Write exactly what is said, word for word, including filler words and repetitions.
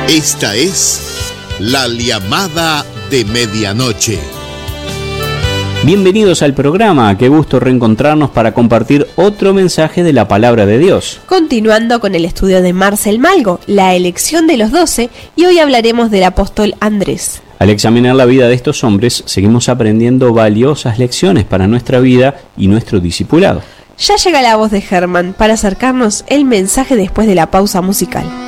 Esta es la llamada de medianoche. Bienvenidos al programa, qué gusto reencontrarnos para compartir otro mensaje de la palabra de Dios. Continuando con el estudio de Marcel Malgo, la elección de los doce, y hoy hablaremos del apóstol Andrés. Al examinar la vida de estos hombres, seguimos aprendiendo valiosas lecciones para nuestra vida y nuestro discipulado. Ya llega la voz de Germán para acercarnos el mensaje después de la pausa musical.